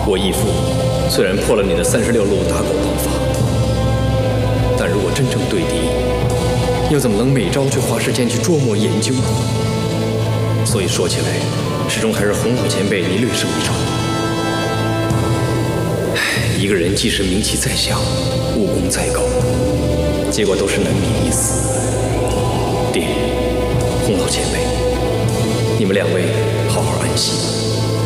我义父虽然破了你的36路打狗棒法，但如果真正对敌，又怎么能每招去花时间去琢磨研究呢？所以说起来，始终还是洪老前辈你略胜一筹。一个人即使名气再响，武功再高，结果都是难免一死。爹，洪老前辈，你们2位好好安息。